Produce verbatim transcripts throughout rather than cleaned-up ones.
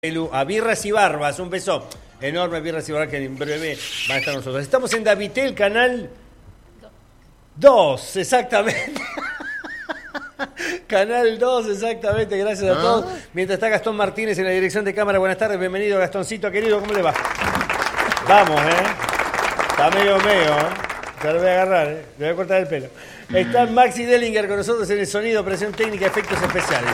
A Birras y Barbas, un beso enorme, Birras y Barbas, que en breve van a estar nosotros. Estamos en Davitel, canal dos, exactamente. Canal dos, exactamente, gracias a todos. Mientras está Gastón Martínez en la dirección de cámara, buenas tardes, bienvenido Gastoncito, querido, ¿cómo le va? Vamos, ¿eh? Está medio medio, ¿eh? Ya lo voy a agarrar, ¿eh? Le voy a cortar el pelo. Está Maxi Dellinger con nosotros en el sonido, operación técnica, efectos especiales.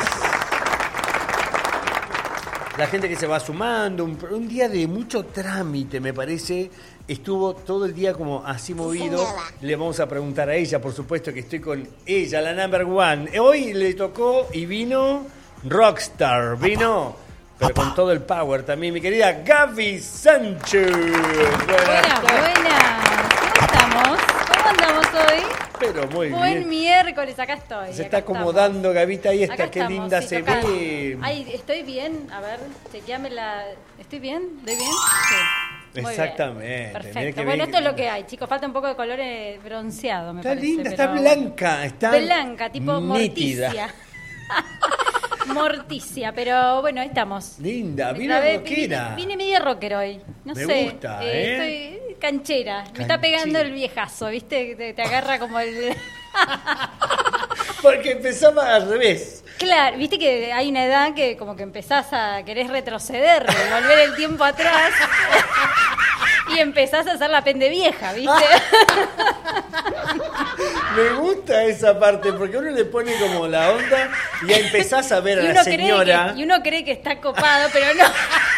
La gente que se va sumando, un, un día de mucho trámite, me parece, estuvo todo el día como así movido. Le vamos a preguntar a ella, por supuesto que estoy con ella, la number one. Hoy le tocó y vino Rockstar, vino, pero con todo el power también, mi querida Gaby Sánchez. Buenas, buenas. ¿Cómo estamos? ¿Cómo andamos hoy? Pero muy Buen bien. miércoles, acá estoy. Se acá está acomodando, Gavita, ahí está, Acá qué estamos, linda sí, se tocando. ve. Ay, estoy bien. A ver, chequeame la... ¿Estoy bien? ¿Estoy bien? Sí. Muy Exactamente. bien. Mirá Perfecto. que Bueno, bien. esto es lo que hay, chicos. Falta un poco de color eh, bronceado, me Está parece. linda, pero- está blanca, está Blanca, tipo nítida. morticia. Morticia, pero bueno, ahí estamos. Linda, Otra vino vez, rockera. Vine, vine medio rocker hoy. No Me sé. gusta, ¿eh? Estoy canchera. Me Canchera. está pegando el viejazo, ¿viste? Te, te agarra como el. Porque empezaba al revés. Claro, viste que hay una edad que como que empezás a querés retroceder, volver el tiempo atrás y empezás a hacer la pende vieja, ¿viste? Me gusta esa parte, porque uno le pone como la onda y ya empezás a ver a Y la uno, cree señora que, y uno cree que está copado, pero no.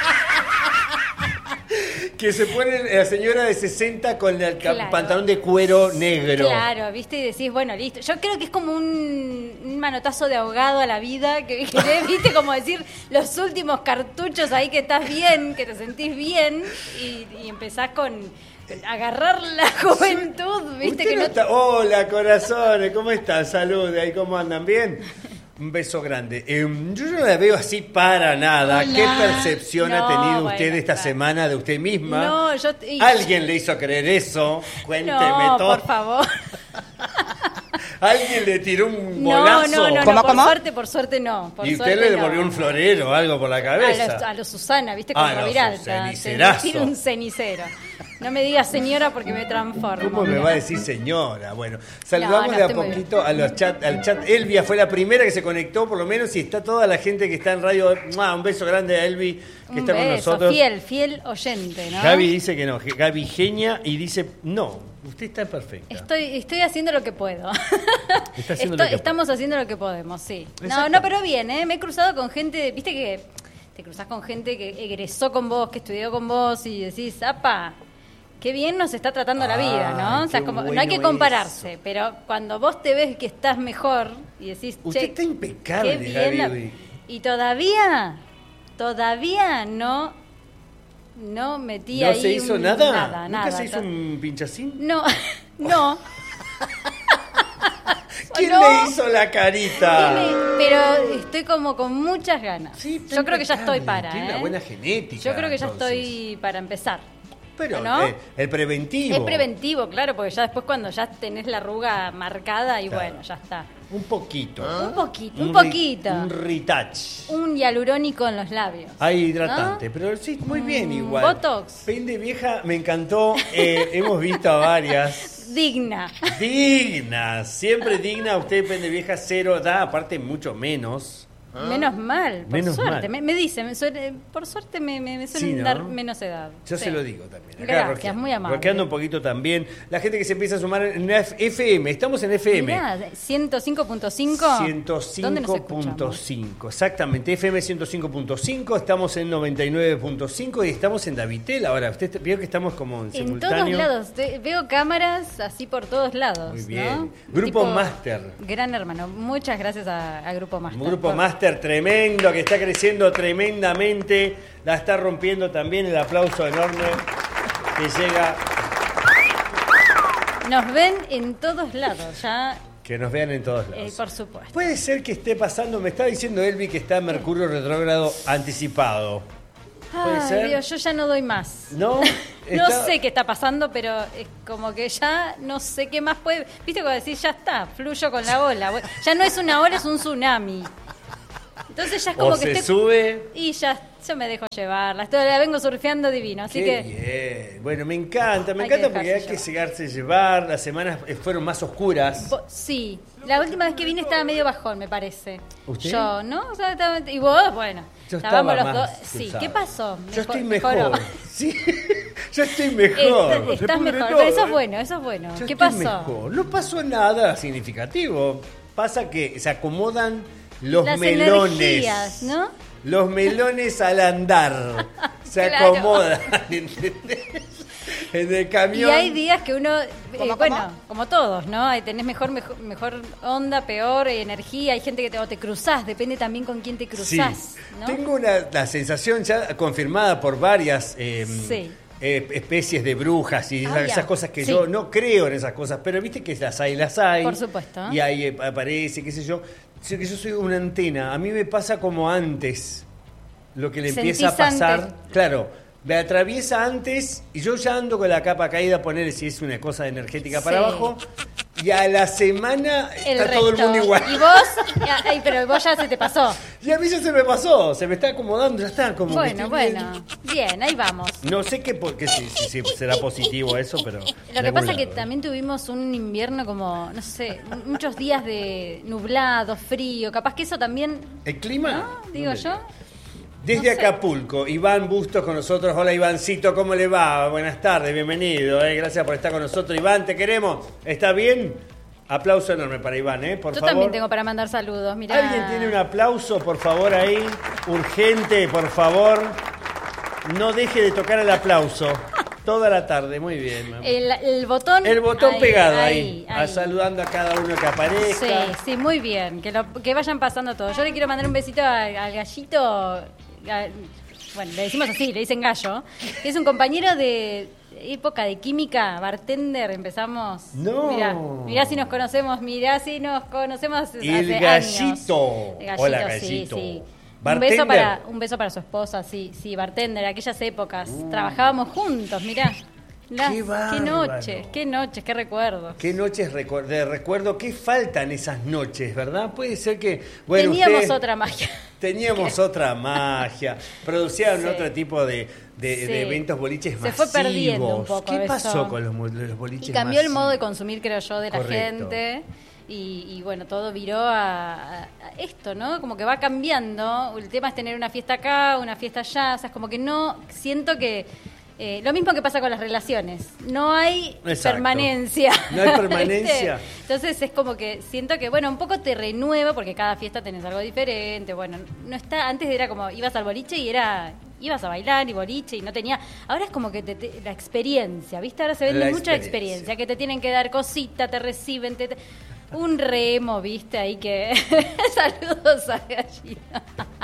que se pone la señora de sesenta con el ca- Claro. pantalón de cuero negro. Claro, viste, y decís, bueno, listo. Yo creo que es como un, un manotazo de ahogado a la vida, que querés, viste, como decir los últimos cartuchos ahí que estás bien, que te sentís bien, y, y empezás con agarrar la juventud, viste, Usted que no no está... Hola, corazones, ¿cómo están? Salud, ahí, ¿cómo andan? ¿Bien? Un beso grande. Eh, yo no la veo así para nada. Hola. ¿Qué percepción ha No, tenido bueno, usted esta claro. semana de usted misma? No, yo... y- ¿Alguien le hizo creer eso? Cuénteme no, todo. por favor. ¿Alguien le tiró un No, bolazo? no, no, no, ¿Cómo, por cómo? suerte, por suerte no. Por Y usted suerte le no. devolvió un florero o algo por la A cabeza. los, a los Susana, ¿viste? Como Ah, los Roviralta. cenicerazo. Tiene un cenicero. No me digas señora porque me transformo. ¿Cómo me mira. va a decir señora? Bueno, saludamos No, no, de a estoy muy poquito a los chat, al chat. Elvia fue la primera que se conectó, por lo menos, y está toda la gente que está en radio. ¡Mua! Un beso grande a Elvi, que Un está con beso, nosotros. fiel, fiel oyente, ¿no? Gaby dice que no, que Gaby genia y dice, no, usted está perfecta. Estoy, estoy haciendo lo que puedo. Está haciendo Estoy- lo que estamos haciendo lo que podemos, sí. No, Exacto. no, pero bien, ¿eh? Me he cruzado con gente, viste que te cruzás con gente que egresó con vos, que estudió con vos y decís, apa, qué bien nos está tratando la vida, ¿no? Ay, O sea, qué como, no bueno hay que compararse, pero cuando vos te ves que estás mejor y decís, Usted che, está impecable, qué bien la- Gaby. Y todavía, todavía no, no metí ¿No ahí se hizo un- nada? Nada, ¿Nunca nada. se hizo to- un pinchacín? No, no. ¿Quién no. le hizo la carita? Tiene- pero estoy como con muchas ganas. Sí, está Yo creo que ya impecable, estoy para. Tiene ¿eh? una buena genética. Yo creo que ya entonces. estoy para empezar. Pero ¿no? eh, el preventivo. Es preventivo, claro, porque ya después cuando ya tenés la arruga marcada y Claro. bueno, ya está. Un poquito. Un poquito, un ri- poquito. Un retouch. Un hialurónico en los labios. Hay hidratante, ¿no? pero sí, muy bien Mm, igual. Botox. Pende vieja, me encantó. Eh, hemos visto a varias. Digna. Dignas, siempre digna. Usted, Pende vieja, cero da, aparte mucho menos. Menos mal, por Menos suerte. mal. Me, me dicen, me suele- por suerte me, me, me suelen Sí, ¿no? dar menos edad. Yo Sí. se lo digo también. Acá Gracias, rosqueando. muy amable. Rosqueando un poquito también. La gente que se empieza a sumar en F M. Estamos en F M. Mirá, ciento cinco punto cinco. ciento ¿Dónde nos cinco punto escuchamos? cinco, exactamente, F M ciento cinco punto cinco, estamos en noventa y nueve punto cinco y estamos en Davitel. Ahora, usted vio que estamos como en, En simultáneo. todos lados. Te- veo cámaras así por todos lados. Muy bien. ¿no? Grupo Tipo, Master. Gran hermano. Muchas gracias a, a Grupo Master. Un grupo por- máster tremendo que está creciendo tremendamente, la está rompiendo también, el aplauso enorme que llega, Nos ven en todos lados, ya, que nos vean en todos eh, lados. por supuesto. Puede ser que esté pasando, me está diciendo Elvi que está Mercurio retrógrado anticipado. ¿Puede Ay, ser? Dios, yo ya no doy más. ¿No? No Está- sé qué está pasando, pero es como que ya no sé qué más puede. Viste cuando decís, ya está, fluyo con la ola. Ya no es una ola, es un tsunami. Entonces ya es como o que se estoy... sube. Y ya, yo me dejo llevar. La, estoy- la vengo surfeando divino, así Qué que... bien. Bueno, me encanta, me Hay que encanta porque hay dejarse que llevar. llegarse llevar. Las semanas eh, fueron más oscuras. Vo- Sí, la última vez que vine estaba medio bajón, me parece. ¿Usted? Yo, ¿no? O sea, estaba- y vos, bueno. Yo estábamos estaba los más dos. Sí, cruzado. ¿qué pasó? Yo estoy mejoró. mejor. Sí, yo estoy mejor. Est- Se estás pudre mejor, todo, pero eso ¿eh? es bueno, eso es bueno. Yo ¿Qué estoy pasó? mejor. No pasó nada significativo. Pasa que se acomodan los Las melones. energías, ¿no? Los melones al andar. Se Claro. acomodan, ¿entendés? En el Y camión. hay días que uno, eh, ¿Cómo, bueno, cómo? como todos, ¿no? Ahí tenés mejor, mejor, mejor onda, peor eh, energía. Hay gente que te, o te cruzás, depende también con quién te Sí. cruzás, ¿no? Tengo una, la sensación ya confirmada por varias eh, Sí. eh, especies de brujas y Ah, esas, ya. esas cosas que Sí. yo no creo en esas cosas, pero viste que las hay, las hay. Por supuesto. Y ahí eh, aparece, qué sé yo. Sé que yo soy una antena. A mí me pasa como antes lo que le empieza a Sentís pasar. antes. Claro. Me atraviesa antes y yo ya ando con la capa caída, poner si es una cosa energética para Sí. abajo. Y a la semana El está todo el resto. mundo igual. Y vos, ay, pero vos ya se te pasó. Y a mí ya se me pasó, se me está acomodando, ya está como que Bueno, estoy bueno. bien. Bien, ahí vamos. No sé qué, por- qué si, si- si será positivo eso, pero... Lo de que algún pasa es que lado. también tuvimos un invierno como, no sé, m- muchos días de nublado, frío. Capaz que eso también, ¿El clima? ¿no? Digo me- yo. Desde no sé. Acapulco, Iván Bustos con nosotros. Hola Ivancito, ¿cómo le va? Buenas tardes, bienvenido. eh. Gracias por estar con nosotros. Iván, te queremos. ¿Está bien? Aplauso enorme para Iván, ¿eh? Por Yo favor. también tengo para mandar saludos, mirá. ¿Alguien tiene un aplauso, por favor, ahí? Urgente, por favor. No deje de tocar el aplauso. Toda la tarde, muy bien. mamá. El, el botón. El botón ahí, pegado ahí, ahí. a saludando a cada uno que aparezca. Sí, sí, muy bien. Que, lo- que vayan pasando todos. Yo le quiero mandar un besito al, al gallito. a- bueno, le decimos así, le dicen gallo. Que es un compañero de época de química, bartender. Empezamos. No. Mirá, mirá si nos conocemos, mirá si nos conocemos El hace años. gallito. El gallito, Hola, sí, gallito. sí. Un ¿Bartender? beso, para, un beso para su esposa, sí, sí, bartender, aquellas épocas. Trabajábamos juntos, mirá. Las- Qué qué bárbaro. noches, qué noches, qué recuerdos. Qué noches recu- de recuerdo, qué faltan esas noches, ¿verdad? Puede ser que, bueno, Teníamos ustedes- otra magia. Teníamos otra magia, producían Sí. otro tipo de, de- Sí. de eventos boliches Se masivos. fue perdiendo un poco ¿Qué eso. pasó con los, mo- los boliches Y cambió el masivos? modo de consumir, creo yo, de la Correcto. gente. Y, y bueno, todo viró a, a- a esto, ¿no? Como que va cambiando. El tema es tener una fiesta acá, una fiesta allá. O sea, es como que no. Siento que. eh, lo mismo que pasa con las relaciones. No hay Exacto. permanencia. No hay permanencia. ¿Viste? Entonces es como que siento que, bueno, un poco te renueva porque cada fiesta tenés algo diferente. Bueno, no está. Antes era como ibas al boliche y era. Ibas a bailar y boliche y no tenía. Ahora es como que te, te- la experiencia, ¿viste? Ahora se vende La mucha experiencia. experiencia, que te tienen que dar cosita, te reciben, te, te- un remo, ¿viste? Ahí que. Saludos a Gallina.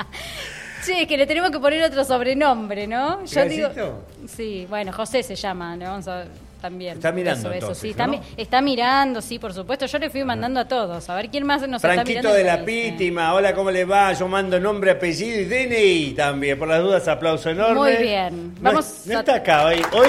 Che, que le tenemos que poner otro sobrenombre, ¿no? Yo digo. ¿Gallito? Sí, bueno, José se llama, le vamos a. También. Está mirando, Eso, eso, entonces, sí. Está, ¿no? mi- está mirando, sí, por supuesto. Yo le fui mandando a todos. A ver quién más nos está Franquito mirando. de la me dice. Pítima, hola, ¿cómo le va? Yo mando nombre, apellido y D N I también. Por las dudas, aplauso enorme. Muy bien. No Vamos es- no a- está acá hoy. Hoy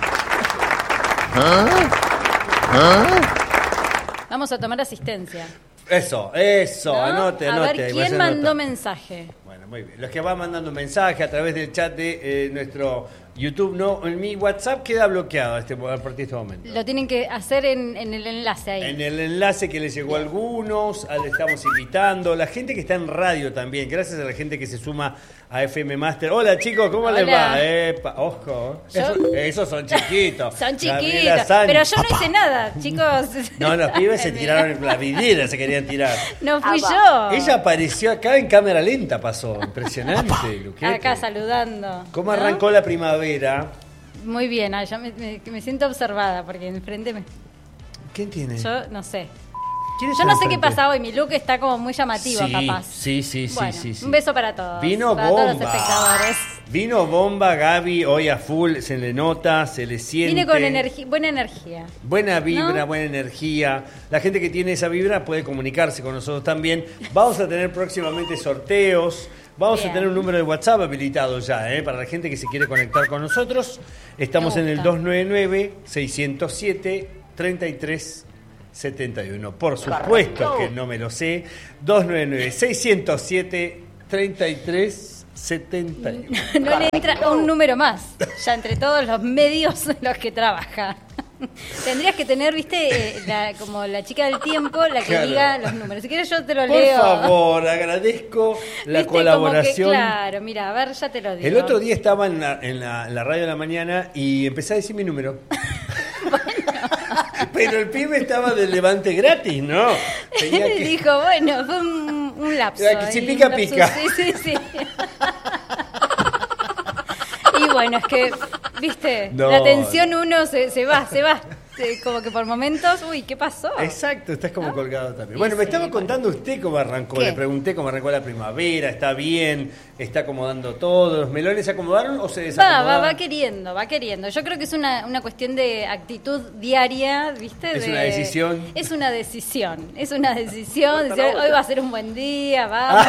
Vamos a tomar asistencia. Eso, eso, ¿no? anote, a anote. ver ahí quién vayan mandó anotando. mensaje. Bueno, muy bien. Los que van mandando mensaje a través del chat de eh, nuestro YouTube, no, en mi WhatsApp queda bloqueado este, a partir de este momento. Lo tienen que hacer en, en el enlace ahí. En el enlace que les llegó a algunos, al- le estamos invitando, la gente que está en radio también, gracias a la gente que se suma a F M Master. Hola chicos, ¿cómo les Hola. va? Epa, ojo, Yo- Eso- esos son chiquitos. Son Gabriela chiquitos. Sánchez. Pero yo no hice nada, chicos. No, los pibes se tiraron en la vidriera, se querían tirar. No fui yo. Ella apareció acá en cámara lenta, pasó. Impresionante, Luquete. Acá saludando. ¿Cómo ¿no? arrancó la primavera? Muy bien, ah, ya me, me- me siento observada porque enfrente me. ¿Quién tiene? Yo no sé. ¿Quién Yo está no sé qué enfrente? pasa hoy, mi look está como muy llamativo, Sí, capaz. sí, sí, sí, Bueno, sí, sí. un beso para todos. Vino para todos los bomba. espectadores. Vino bomba, Gaby, hoy a full, se le nota, se le siente. Vine con energi- buena energía. Buena vibra, ¿No? buena energía. La gente que tiene esa vibra puede comunicarse con nosotros también. Vamos a tener próximamente sorteos. Vamos Bien. a tener un número de WhatsApp habilitado ya, ¿eh? Para la gente que se quiere conectar con nosotros. Estamos Me en el gusta. dos nueve nueve, seis cero siete, tres tres siete uno. Por supuesto que no me lo sé. dos nueve nueve, seis cero siete, treinta y tres setenta y uno. No le entra un número más, ya entre todos los medios en los que trabaja. Tendrías que tener, viste, eh, la, como la chica del tiempo, la que Claro. diga los números. Si quieres yo te lo Por leo. favor, agradezco la ¿Viste? Como colaboración. que, claro, mira, a ver, ya te lo digo. El otro día estaba en la, en, la, en la radio de la mañana y empecé a decir mi número. Pero el pibe estaba del levante gratis, ¿no? Tenía que... Dijo, bueno, fue un, un lapso. Era que si ahí, pica, un lapsus. pica. Sí, sí, sí. Y bueno, es que, viste, No. la tensión uno se, se va, se va. Se- Como que por momentos, uy, ¿qué pasó? Exacto, estás como ¿No? colgado también. Y Bueno, me sí, estaba bueno. contando usted cómo arrancó. ¿Qué? Le pregunté cómo arrancó la primavera. ¿Está bien? ¿Está acomodando todo? ¿Los melones se acomodaron o se Va, desacomodaron? va, va queriendo, va queriendo. Yo creo que es una, una cuestión de actitud diaria, ¿viste? Es De- una decisión. Es una decisión, es una decisión. Otra, Decir, otra. hoy va a ser un buen día, vamos.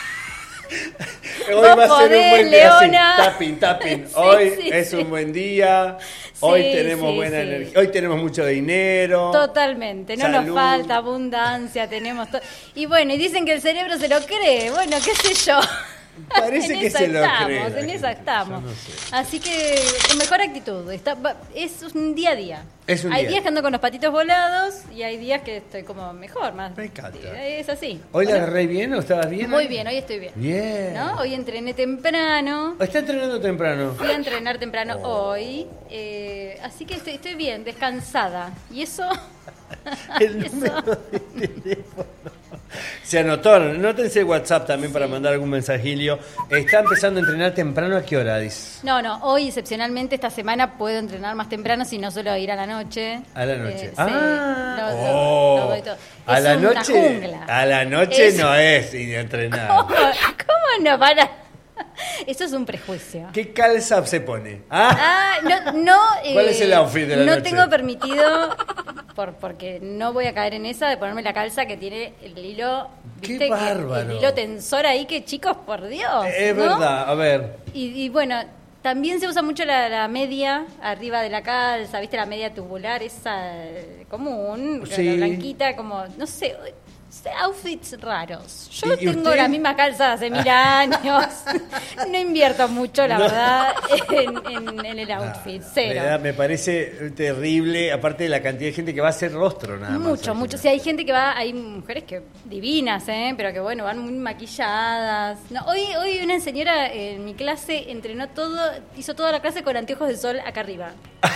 Hoy Vos va a ser un podés, buen día, sí. Leona. Tapping, tapping. Sí, Hoy sí, es sí. un buen día. Hoy Sí, tenemos sí, buena sí. energía. Hoy tenemos mucho dinero. Totalmente, no Salud. nos falta abundancia, tenemos todo. Y bueno, y dicen que el cerebro se lo cree, bueno, qué sé yo. Parece En que esa se lo estamos, cree la en gente, esa yo estamos. no sé. Así que con mejor actitud, está, va- es un día a día. Es un hay día. días que ando con los patitos volados y hay días que estoy como mejor, más. Me encanta. Es así. ¿Hoy la Bueno, agarré bien o estabas bien? muy hoy? bien, hoy estoy bien. Bien. ¿No? Hoy entrené temprano. Está entrenando temprano. Fui a entrenar temprano Oh. hoy, eh, así que estoy, estoy bien, descansada. Y eso... El eso- número de teléfono. Se anotó, anótense WhatsApp también para mandar algún mensajillo. Está empezando a entrenar temprano, ¿a qué hora, dice? No, no, hoy excepcionalmente esta semana puedo entrenar más temprano si no suelo ir a la noche. A la noche. Eh, sí, ah, lo- lo- oh. lo doy todo. A Es la una noche. jungla. A la noche Es- no es ir a entrenar. ¿Cómo, cómo no para? Eso es un prejuicio. ¿Qué calza se pone? Ah, Ah, no, no. ¿Cuál es el outfit de la No noche? tengo permitido, por, porque no voy a caer en esa de ponerme la calza que tiene el hilo, ¡Qué ¿viste? Que- bárbaro! el hilo tensor ahí, que chicos, por Dios. es ¿no? verdad, a ver. Y, y bueno, también se usa mucho la, la media arriba de la calza, ¿viste? La media tubular, esa eh, común, Sí. la blanquita, como, no sé, outfits raros. Yo ¿Y- y tengo usted? la misma calza hace mil años. No invierto mucho, la No. verdad, en, en- en el outfit. Ah, Cero. me, da- me parece terrible, aparte de la cantidad de gente que va a hacer rostro nada más. Mucho, al mucho. gimnasio. Sí, hay gente que va, hay mujeres que divinas, ¿eh? Pero que bueno, van muy maquilladas. No, hoy, hoy una señora en mi clase entrenó todo, hizo toda la clase con anteojos de sol acá arriba.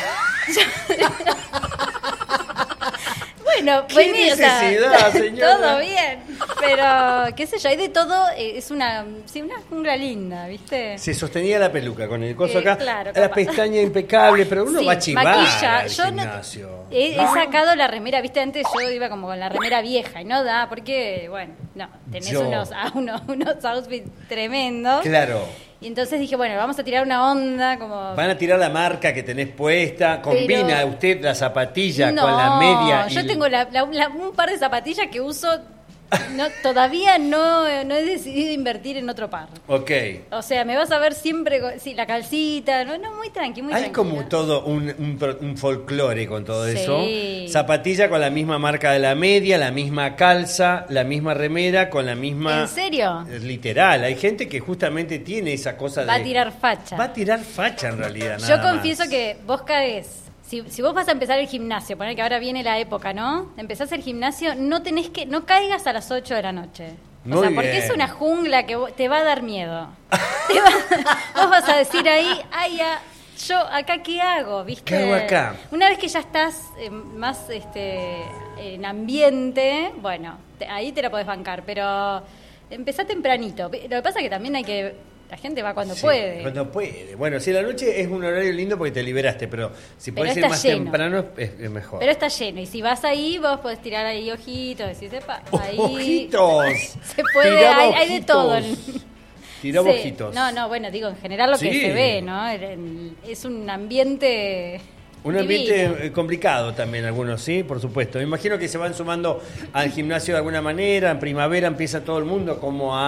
Bueno, ¿Qué bueno, o sea, necesidad, señora? todo bien, pero qué sé yo, hay de todo, eh, es una, sí, una jungla linda, ¿viste? Se sostenía la peluca con el coso Eh, acá, claro, la capaz. pestaña impecable, pero uno Sí, va a chivar maquilla. al Yo no- gimnasio. He, he sacado la remera, viste, antes yo iba como con la remera vieja y no da, porque, bueno, no, tenés Yo. unos, ah, unos, unos outfits tremendos. Claro. Y entonces dije, bueno, vamos a tirar una onda como... Van a tirar la marca que tenés puesta, combina Pero- usted la zapatilla no, con la media. y yo el- tengo la- la- la- un par de zapatillas que uso, no, todavía no, no he decidido invertir en otro par. Ok. O sea, me vas a ver siempre, con- sí, la calcita, no, no, muy tranqui, muy Hay tranquila. como todo un, un, pro- un folclore con todo Sí. eso. Zapatilla con la misma marca de la media, la misma calza, la misma remera, con la misma... ¿En serio? Es literal, hay gente que justamente tiene esa cosa de... Va a tirar facha. Va a tirar facha en realidad, Yo nada confieso más. que vos caes. Si, si vos vas a empezar el gimnasio, poner que ahora viene la época, ¿no? Empezás el gimnasio, no tenés que, no caigas a las ocho de la noche. O Muy sea, porque bien. es una jungla que vos- te va a dar miedo. Te va- vos vas a decir ahí, ay, ya, yo acá qué hago, ¿viste? ¿Qué hago acá? Una vez que ya estás eh, más este, en ambiente, bueno, te- ahí te la podés bancar, pero empezá tempranito. Lo que pasa es que también hay que, la gente va cuando Sí, puede. Cuando puede. Bueno, si la noche es un horario lindo porque te liberaste, pero si Pero podés ir está más lleno. temprano es, es mejor. Pero está lleno. Y si vas ahí, vos podés tirar ahí ojitos, decís, epa, ahí. ¡Ojitos! Se puede, Tirá hay, hay de ojitos. todo. Tirá Sí. ojitos. No, no, bueno, digo, en general lo que Sí. se ve, ¿no? El- el- Es un ambiente. Un divino. ambiente eh, complicado también, algunos, sí, por supuesto. Me imagino que se van sumando al gimnasio de alguna manera. En primavera empieza todo el mundo como a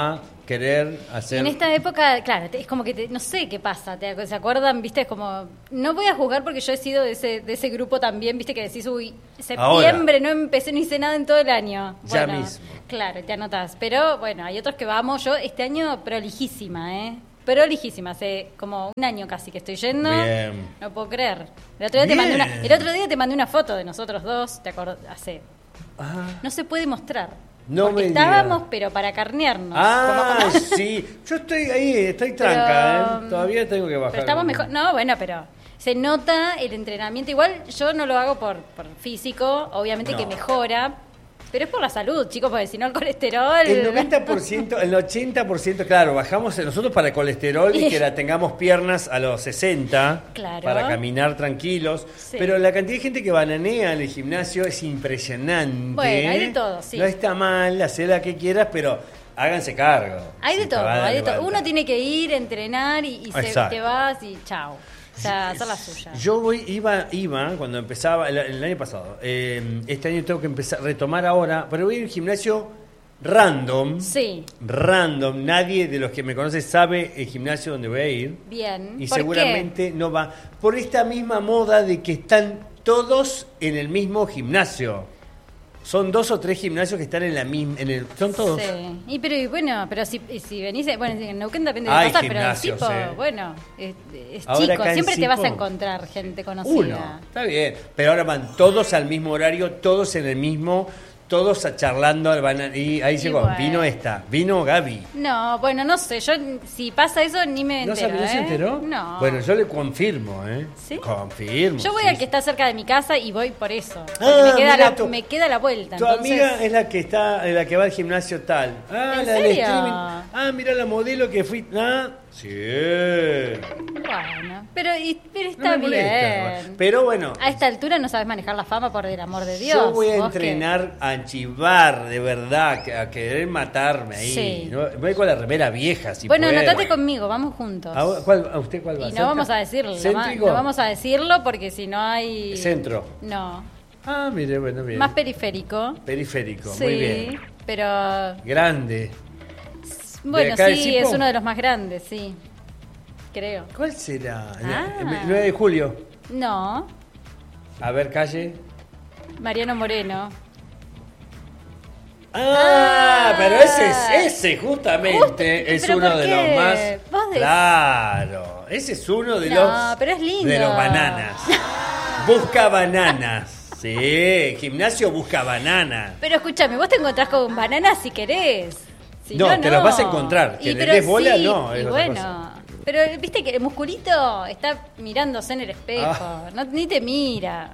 querer hacer... En esta época, claro, te- es como que, te- no sé qué pasa, te, ¿se acuerdan? Viste, es como, no voy a juzgar porque yo he sido de ese, de ese grupo también, viste, que decís, uy, septiembre, no empecé, no hice nada en todo el año. Ya Bueno, mismo. claro, te anotás. Pero bueno, hay otros que vamos, yo este año prolijísima, ¿eh? Prolijísima, hace como un año casi que estoy yendo. Bien. No puedo creer. El otro día, te mandé, una, el otro día te mandé una foto de nosotros dos, ¿te acordás? Hace... Ah, No se puede mostrar. No porque me estábamos, digas. pero para carnearnos. ah Como- sí. Yo estoy ahí, estoy tranca, Pero, ¿eh? Todavía tengo que bajar. Pero estamos mejor. No, bueno, pero se nota el entrenamiento. Igual yo no lo hago por, por físico, obviamente No. que mejora. Pero es por la salud, chicos, porque si no el colesterol... El noventa por ciento, el ochenta por ciento, claro, bajamos nosotros para el colesterol y que la tengamos piernas a los sesenta, Claro. para caminar tranquilos. Sí. Pero la cantidad de gente que bananea en el gimnasio es impresionante. Bueno, hay de todo, sí. No está mal, hacer la que quieras, pero háganse cargo. Hay de Si todo, te va a dar hay de todo. vuelta. Uno tiene que ir, entrenar y, y se- Exacto. te vas y chao. O sea, hacer la suya. Yo voy, iba, iba cuando empezaba el, el año pasado. Eh, este año tengo que empezar, retomar ahora, pero voy a un gimnasio random. Sí, Random. Nadie de los que me conoce sabe el gimnasio donde voy a ir. bien. Y ¿Por seguramente no va. Por esta misma moda de que están todos en el mismo gimnasio. Son dos o tres gimnasios que están en la misma. En el, son qué? todos. Sí. Y pero y bueno, pero si, y si venís, bueno, en Neuquén depende de Hay cosas, pero en gimnasios, Sipo, eh. bueno, es, es Ahora chico, acá en siempre te vas a Sipo, encontrar gente conocida. Uno, está bien. Pero ahora van todos al mismo horario, todos en el mismo, todos a- charlando. al bana- Y ahí Y llegó, bueno. vino esta, vino Gaby. No, bueno, no sé, yo si pasa eso ni me ¿No, entero, sabía, ¿no se ¿eh? enteró? No. Bueno, yo le confirmo, ¿eh? ¿Sí? Confirmo. Yo voy sí, al que está cerca de mi casa y voy por eso. Porque Ah, me, queda mirá la, tu- me queda la vuelta. Tu entonces- amiga es la que está, la que va al gimnasio tal. Ah, ¿En la del serio? streaming. Ah, mira la modelo que fui. Ah, sí. Bueno, pero, y- pero No está me molesta. bien. Pero bueno, A esta altura no sabes manejar la fama, por el amor de Dios. yo voy a ¿Vos qué? entrenar a chivar, de verdad, que- a querer matarme ahí. Sí. ¿No? Voy con la remera vieja, si Bueno, puedo. anotate conmigo, vamos juntos. ¿A, cuál- a usted cuál va? Y no ¿Cerca? vamos a decirlo, la ma- ¿Céntrico? no vamos a decirlo porque si no hay... Centro. No, Ah, mire, bueno, bien. más periférico. Periférico, Sí, muy bien. pero Grande. bueno, acá de sí, Sipo? es uno de los más grandes, sí, creo. ¿Cuál será? Ah. El nueve de julio. No, A ver, calle. Mariano Moreno. Ah, Ah. pero ese es ese justamente Justo- es ¿pero uno por de qué? los más Vos decís- claro, ese es uno de No, los pero es lindo. de los bananas. Busca bananas. Sí, gimnasio busca bananas. Pero escúchame, vos te encontrás con bananas si querés. Si No, no, te no. las vas a encontrar. Que Y le pero des bola, sí, no, es y otra bueno, cosa. pero viste que el musculito está mirándose en el espejo, Ah. no, ni te mira.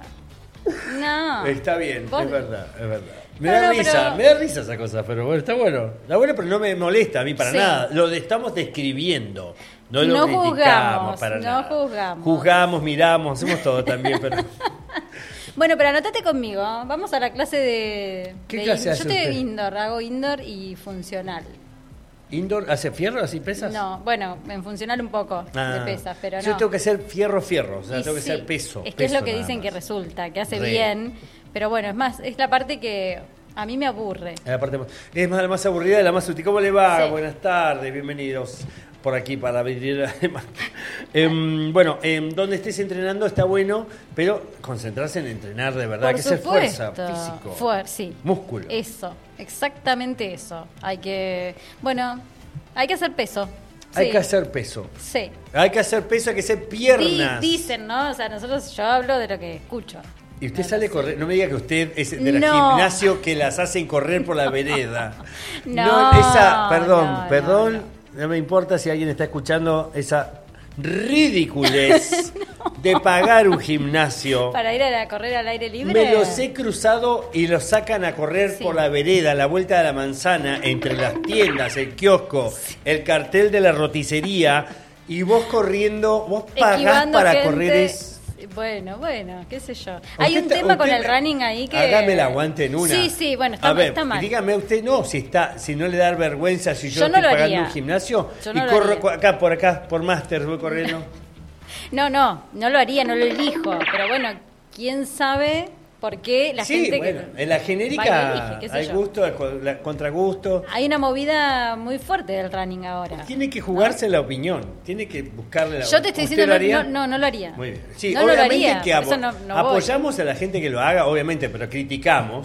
No. Está bien, Vos- es verdad, es verdad. Me No, da no, risa, pero- me da risa esa cosa, pero bueno, está bueno. Está bueno, pero no me molesta a mí para Sí. nada. Lo de- estamos describiendo, no lo No criticamos juzgamos, para no nada. juzgamos. Juzgamos, miramos, hacemos todo también, pero... Bueno, pero anotate conmigo, ¿eh? Vamos a la clase de... ¿Qué de clase in- hace Yo estoy usted? indoor, hago indoor y funcional. ¿Indoor hace fierro, así pesas? No, bueno, en funcional un poco Ah, de pesas, pero no. yo tengo que hacer fierro, fierro, o sea, Y tengo que sí, hacer peso. Es que es peso lo que nada dicen que más. resulta, que hace Re. bien. Pero bueno, es más, es la parte que a mí me aburre. Es la parte más- es más la más aburrida y la más útil. ¿Cómo le va? Sí. Buenas tardes, bienvenidos por aquí para abrir además. Em, bueno, em, donde estés entrenando está bueno, pero concentrarse en entrenar de verdad, Por hay que hacer supuesto. fuerza, físico, Fuer- sí. músculo. Eso, exactamente eso. Hay que, bueno, hay que hacer peso. Hay Sí. que hacer peso. Sí. Hay que hacer peso, hay que hacer Di- piernas. dicen, ¿no? O sea, nosotros, yo hablo de lo que escucho. Y usted No, sale a no correr, no me diga que usted es del No. gimnasio que las hacen correr por la vereda. No, esa, perdón, no, perdón, no, no, me importa si alguien está escuchando esa ridiculez de pagar un gimnasio. Para ir a la- correr al aire libre. Me los he cruzado y los sacan a correr Sí. por la vereda, a la vuelta de la manzana, entre las tiendas, el kiosco, el cartel de la roticería, y vos corriendo, vos pagás Esquivando para gente. correr es... Bueno, bueno, qué sé yo. Hay un Usted- tema con usted- el running ahí que... Hágame el aguante en una. Sí, sí, bueno, está, a ver, está mal. dígame usted, no, si está, si no le da vergüenza, si yo, Yo no estoy lo pagando haría. un gimnasio Yo y no lo corro haría. cu- acá, por acá, por máster, voy corriendo. No, no, no lo haría, no lo elijo. Pero bueno, quién sabe Porque la sí, gente bueno, que en la genérica va y elige, qué sé hay yo. gusto, hay co- la- contragusto. Hay una movida muy fuerte del running ahora. Tiene que jugarse la opinión, tiene que buscarle la Yo te estoy ¿Usted diciendo, lo no, haría? no, no, no lo haría. Muy bien. Sí, no, no lo obviamente haría, que por apo- eso no, no voy. apoyamos a la gente que lo haga, obviamente, pero criticamos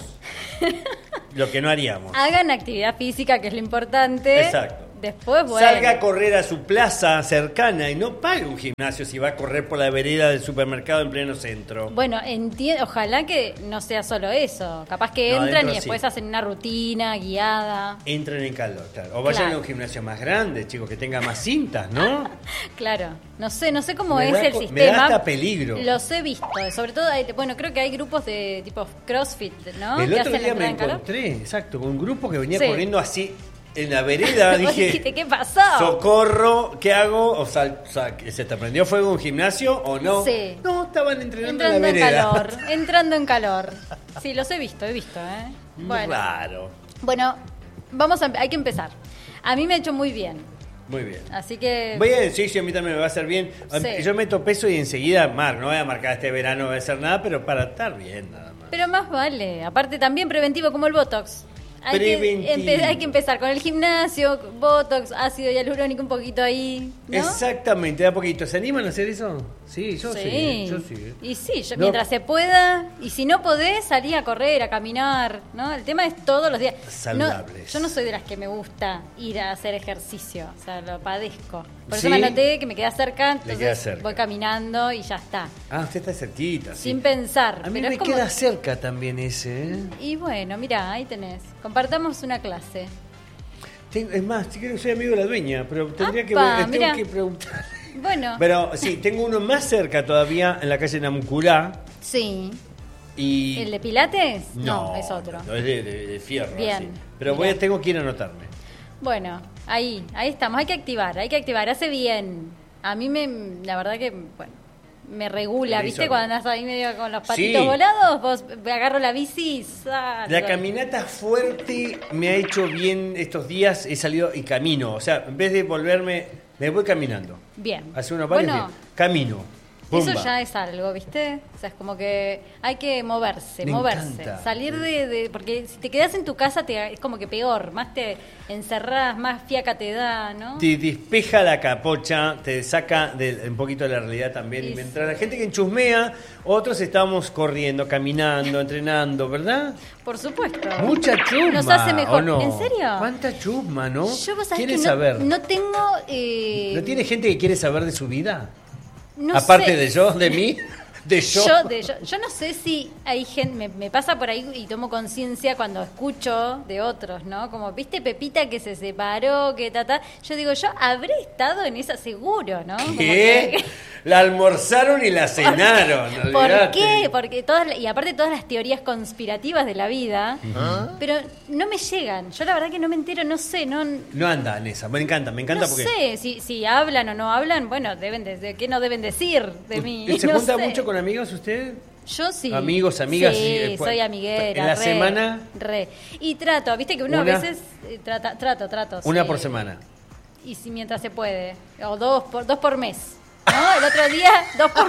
lo que no haríamos. Hagan actividad física, que es lo importante. Exacto. Después, bueno. Salga a correr a su plaza cercana y no pague un gimnasio si va a correr por la vereda del supermercado en pleno centro. Bueno, enti- ojalá que no sea solo eso. Capaz que No, entran adentro y después sí. hacen una rutina guiada. Entren en calor, claro. O vayan Claro. a un gimnasio más grande, chicos, que tenga más cintas, ¿no? Claro, no sé, no sé cómo Me es da el co- me sistema. da hasta peligro. Los he visto, sobre todo, hay- bueno, creo que hay grupos de tipo CrossFit, ¿no? El que otro hacen día la me entrada en calor. encontré, exacto, con un grupo que venía Sí. corriendo así en la vereda. Vos Dije, dijiste, ¿qué pasó? socorro, ¿qué hago? O sea, o sea, ¿que ¿se te prendió fuego un gimnasio o no? Sí. No, estaban entrenando Entrando en la en vereda. calor, entrando en calor. Sí, los he visto, he visto, ¿eh? Bueno, Raro. bueno, vamos a, hay que empezar. A mí me ha hecho muy bien, Muy bien. así que... Voy a decir si a mí también me va a hacer bien. Sí. Yo meto peso y enseguida, Mar, no voy a marcar este verano, no voy a hacer nada, pero para estar bien nada más. Pero más vale, aparte también preventivo como el Botox. Hay que, Preventivo. empe- hay que empezar con el gimnasio, Botox, ácido hialurónico un poquito ahí, ¿no? Exactamente, de a poquito. ¿Se animan a hacer eso? Sí, yo sí. Sí, yo sí. y sí, yo, No. mientras se pueda, y si no podés, salí a correr, a caminar, ¿no? El tema es todos los días. Saludables. No, yo no soy de las que me gusta ir a hacer ejercicio, o sea, lo padezco. Por ¿Sí? eso me anoté que me queda cerca, entonces queda cerca. voy caminando y ya está, Ah, usted está cerquita. sí. sin pensar. A mí pero me es como- queda cerca también ese, ¿eh? Y bueno, mira, ahí tenés. Compartamos una clase. Tengo- es más, si quiero soy amigo de la dueña, pero tendría que, Apa, tengo mirá. que preguntar. Bueno, Pero sí, tengo uno más cerca todavía en la calle Namuculá sí. y... ¿El de Pilates? No, es otro. No, es de, de- de fierro. Bien, así. Pero voy mirá. a, tengo que ir a anotarme. Bueno, ahí, ahí estamos. Hay que activar, hay que activar. Hace bien. A mí me, la verdad que, bueno, me regula. Me ¿Viste? hizo- Cuando andás ahí medio con los patitos Sí. volados, vos me agarro la bici y salgo. La caminata fuerte me ha hecho bien estos días. He salido y camino. O sea, en vez de volverme, me voy caminando. Bien. Hace unos pares Bueno, bien. Camino. eso Pumba. ya es algo, ¿viste? O sea, es como que hay que moverse, Me moverse. encanta. Salir de, de- Porque si te quedas en tu casa te, es como que peor. Más te encerrás, más fiaca te da, ¿no? Te despeja la capocha, te saca de, un poquito de la realidad también. Y Y mientras la gente que enchusmea, otros estamos corriendo, caminando, entrenando, ¿verdad? Por supuesto. Mucha chusma. Nos hace mejor. ¿o no? ¿En serio? ¿Cuánta chusma, no? Yo vos sabés ¿Quiere que no, saber? no tengo... eh, ¿No tiene gente que quiere saber de su vida? no Aparte sé. de yo, de mí, de yo. Yo, de- yo, yo no sé si hay gente, me, me pasa por ahí y tomo conciencia cuando escucho de otros, ¿no? Como, viste Pepita que se separó, que ta, ta. Yo digo, yo habré estado en esa seguro, ¿no? Como ¿Qué? que- La almorzaron y la cenaron. ¿Por olvidate. qué? Porque todas, y aparte todas las teorías conspirativas de la vida, pero no me llegan. Yo la verdad que no me entero, no sé, no... No anda en esa. Me encanta, me encanta no porque. sé si, si hablan o no hablan, bueno, deben de, de- ¿qué no deben decir de mí? ¿Se No junta sé. mucho con amigos usted? Yo sí. Amigos, amigas, Sí, sí, eh, soy pues, amiguera. ¿en la re, semana? Re. Y trato, viste que uno Una. a veces eh, trata, trato, trato. Una sí. por semana. Y si mientras se puede. O dos por, dos por mes. ¿No? El otro día, dos por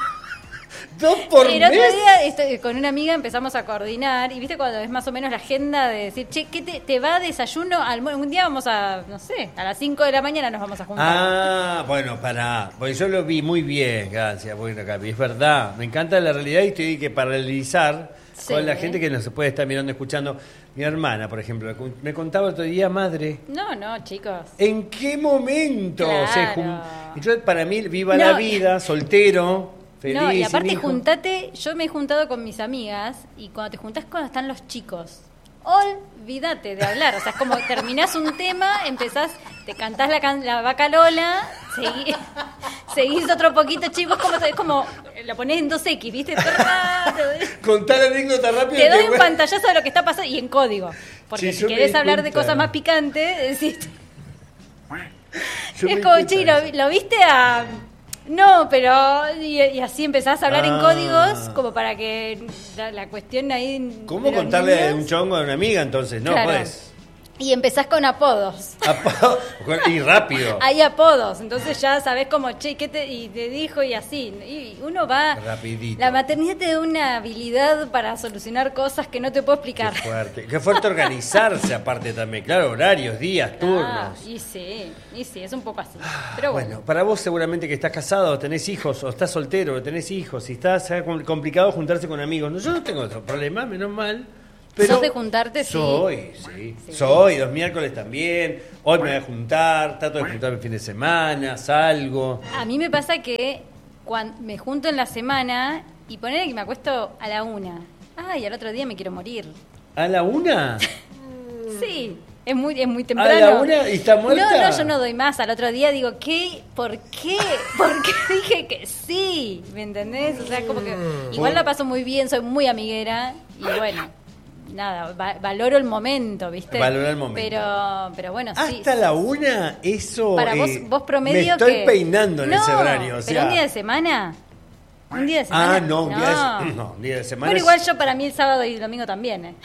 ¿Dos por El mes? otro día estoy- con una amiga empezamos a coordinar y viste cuando es más o menos la agenda de decir, che, ¿qué te, te va desayuno? Almu- un día vamos a, no sé, a las cinco de la mañana nos vamos a juntar. Ah, bueno, pará. Porque yo lo vi muy bien, gracias. Bueno, Capi, es verdad. Me encanta la realidad y estoy que paralizar Sí. con la gente que nos se puede estar mirando, escuchando. Mi hermana, por ejemplo, me contaba el otro día, madre. No, no, chicos. ¿En qué momento Claro. se jun- Y yo, para mí, viva No, la y- vida, soltero, feliz. No, y sin aparte hijo. juntate, yo me he juntado con mis amigas y cuando te juntás cuando están los chicos, olvídate de hablar, o sea, es como terminás un tema, empezás, te cantás la, can- la vaca Lola, seguí- seguís otro poquito, chicos, como, es como, lo ponés en dos equis, ¿viste? Contá la anécdota rápido. Te doy que un bueno. pantallazo de lo que está pasando y en código, porque Sí, si yo me querés di hablar de cuenta. cosas más picantes, decís, Yo me es di como, cuenta che, de ¿lo, eso. lo viste a...? No, pero... Y, y así empezás a hablar en Ah. códigos como para que la, la cuestión ahí... ¿Cómo de los contarle niños- un chongo a una amiga entonces? No, Claro. pues. Y empezás con apodos. Apodo- y rápido. Hay apodos, entonces ya sabés como, che, ¿qué te, y te dijo? Y así. Y uno va... Rapidito. La maternidad te da una habilidad para solucionar cosas que no te puedo explicar. Qué fuerte. Qué fuerte organizarse aparte también. Claro, horarios, días, turnos. Ah, y sí, y sí, es un poco así. Pero bueno. Bueno, para vos seguramente que estás casado, o tenés hijos, o estás soltero, o tenés hijos, si estás eh, com- complicado juntarse con amigos. No, yo no tengo otro problema, menos mal. Pero ¿Sos de juntarte? Sí. Soy, sí. Sí. Soy, los miércoles también. Hoy me voy a juntar, trato de juntarme el fin de semana, salgo. A mí me pasa que cuando me junto en la semana y poner que me acuesto a la una. Ay, al otro día me quiero morir. ¿A la una? Sí, es muy, es muy temprano. ¿A la una y está muerta? No, no, yo no doy más. Al otro día digo, ¿qué? ¿Por qué? ¿Por qué dije que sí? ¿Me entendés? O sea, como que igual la paso muy bien, soy muy amiguera y bueno, nada, va- valoro el momento, ¿viste? Valora el momento. Pero, pero bueno, sí. Hasta la una, eso. Para vos, eh, vos promedio me estoy que... peinando en No, ese horario. O pero sea. un día de semana... Un día de semana. Ah, no, un día de, no, un día de semana. Bueno, es- igual yo para mí el sábado y el domingo también, ¿eh?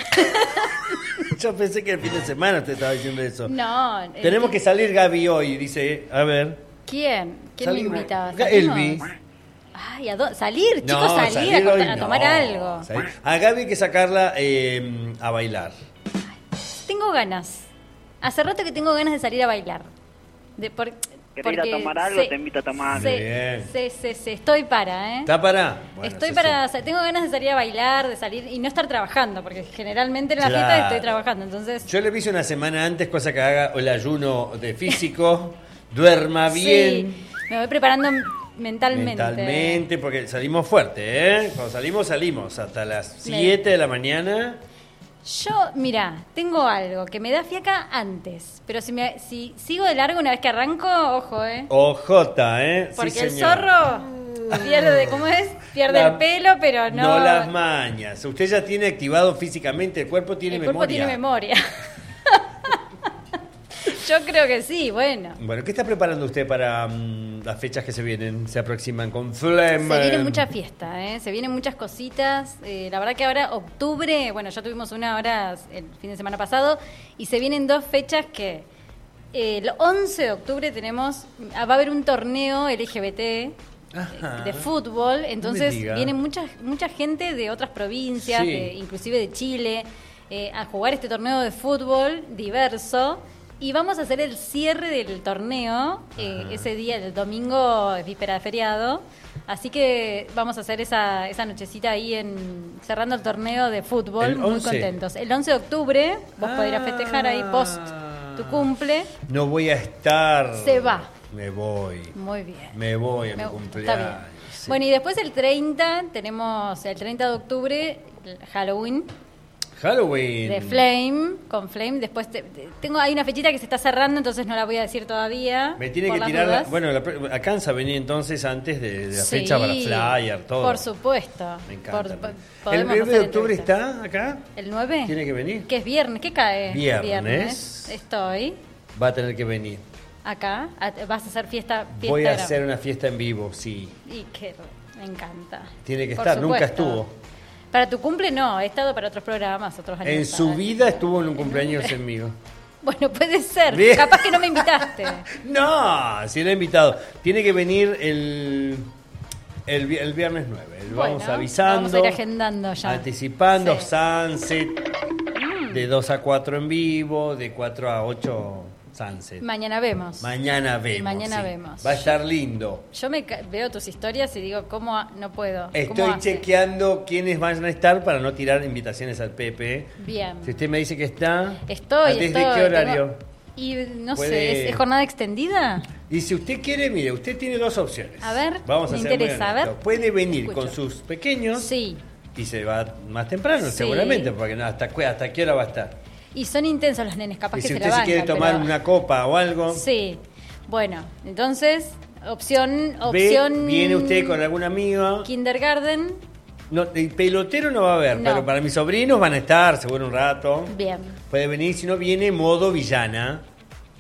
Yo pensé que el fin de semana usted estaba diciendo eso. No. el Tenemos fin- que salir Gaby hoy, dice, a ver. ¿Quién? ¿Quién Salimos. me invitaba? Ga- ¿Salimos? Elvi. Ay, ¿a dónde? Salir, chicos, No, salir, a, hoy cortar- a no. tomar algo. Salir. A Gaby hay que sacarla eh, a bailar. Tengo ganas. Hace rato que tengo ganas de salir a bailar. De, por, ¿Querés ir a porque tomar algo? sé- Te invito a tomar. sé- Bien. sé- sé- sé, estoy para, ¿eh? ¿Está para? Bueno, estoy sí, para, sí. o sea, tengo ganas de salir a bailar, de salir y no estar trabajando, porque generalmente en la Claro. fiesta estoy trabajando, entonces... Yo le aviso una semana antes, cosa que haga el ayuno de físico, duerma bien. Sí, me voy preparando mentalmente. Mentalmente, porque salimos fuerte, ¿eh? Cuando salimos, salimos hasta las siete de la mañana. Yo, mira, tengo algo que me da fiaca antes, pero si me si sigo de largo una vez que arranco, ojo, ¿eh? Ojota, ¿eh? Sí, Porque el señor. zorro pierde, ¿cómo es? Pierde La- el pelo, pero no... No las mañas. Usted ya tiene activado físicamente, el cuerpo tiene el memoria. cuerpo tiene memoria. Yo creo que sí, bueno. Bueno, ¿qué está preparando usted para mm, las fechas que se vienen, se aproximan con Flame? Se viene mucha fiesta, ¿eh? Se vienen muchas cositas. Eh, la verdad que ahora, octubre, bueno, ya tuvimos una hora el fin de semana pasado, y se vienen dos fechas que... eh, el once de octubre tenemos, va a haber un torneo L G B T Ajá. de fútbol, entonces me diga. viene mucha, mucha gente de otras provincias, Sí. de- inclusive de Chile, eh, a jugar este torneo de fútbol diverso. Y vamos a hacer el cierre del torneo eh, ese día, el domingo, es víspera de feriado. Así que vamos a hacer esa, esa nochecita ahí en cerrando el torneo de fútbol, El muy once. contentos. El once de octubre, vos podrás festejar ahí post tu cumple. No voy a estar. Se va. Me voy. Muy bien. Me voy a Me mi gusta, cumpleaños. está bien. sí. Bueno, y después el treinta, tenemos el treinta de octubre, el Halloween Halloween. de Flame, con Flame. Después te- te- tengo hay una fechita que se está cerrando, entonces no la voy a decir todavía. Me tiene por que las tirar. La, dudas. bueno, la, pre- alcanza a venir entonces antes de, de la Sí, fecha para flyer, todo. Por supuesto. Me encanta. Por- po- ¿El podemos nueve de hacer octubre entrevistas. está acá? ¿El nueve? ¿Tiene que venir? Que es viernes, ¿qué cae? Viernes. Estoy Va a tener que venir. acá. A- Vas a hacer fiesta. fiesta Voy a gra- hacer una fiesta en vivo, sí. Y que me encanta. Tiene que Por estar, nunca supuesto. estuvo. Para tu cumple no, he estado para otros programas, otros En aniversarios. su vida estuvo en un cumpleaños conmigo. Bueno, puede ser. Bien. Capaz que no me invitaste. No, si lo he invitado. Tiene que venir el, el, vi- el viernes nueve. Vamos Bueno, avisando. vamos a ir agendando ya. Anticipando, Sí. Sunset. De dos a cuatro en vivo, de cuatro a ocho Sunset. Mañana vemos. Mañana vemos. mañana sí. vemos. Va a estar lindo. Yo me ca- veo tus historias y digo, ¿cómo ha- no puedo? ¿Cómo Estoy hace? chequeando quiénes van a estar para no tirar invitaciones al Pepe. Bien. Si usted me dice que está, Estoy, ¿desde estoy. qué horario? tengo- Y no Puede- sé, ¿es, es jornada extendida? Y si usted quiere, mire, usted tiene dos opciones. A ver, Vamos a me ser muy interesa, a ver. honestos. Puede venir Escucho. con sus pequeños Sí. y se va más temprano, Sí. seguramente, porque no, hasta, cu- hasta qué hora va a estar. Y son intensos los nenes, capaz Y que si se usted la se quiere bancan, tomar pero- una copa o algo, Sí. Bueno, entonces, opción... ve, opción viene usted con algún amigo. Kindergarten, No, el pelotero no va a haber, No. pero para mis sobrinos van a estar seguro un rato. bien. Puede venir, si no viene modo villana.